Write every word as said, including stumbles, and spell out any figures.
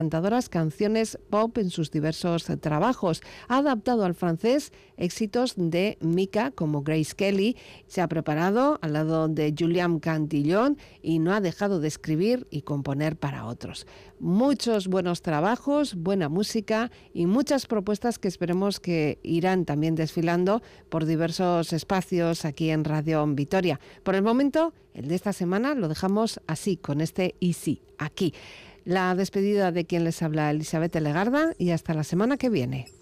encantadoras canciones pop en sus diversos trabajos. Ha adaptado al francés éxitos de Mika como Grace Kelly, se ha preparado al lado de Julian Cantillon y no ha dejado de escribir y componer para otros. Muchos buenos trabajos, buena música y muchas propuestas que esperemos que irán también desfilando por diversos espacios aquí en Radio Vitoria. Por el momento, el de esta semana lo dejamos así, con este Easy, aquí. La despedida de quien les habla, Elizabeth Legarda, y hasta la semana que viene.